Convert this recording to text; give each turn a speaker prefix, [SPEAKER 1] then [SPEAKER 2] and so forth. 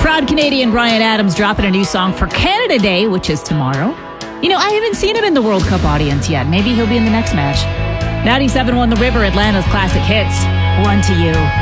[SPEAKER 1] Proud Canadian Bryan Adams dropping a new song for Canada Day, which is tomorrow. You know, I haven't seen him in the World Cup audience yet. Maybe he'll be in the next match. 97.1 The River, Atlanta's classic hits. Run to You.